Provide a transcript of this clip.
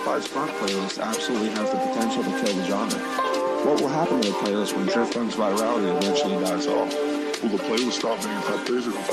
Spotify's front playlist absolutely has the potential to kill the genre. What will happen to the playlist when Drift Funk's virality eventually dies off? Will the playlist stop being top 30s or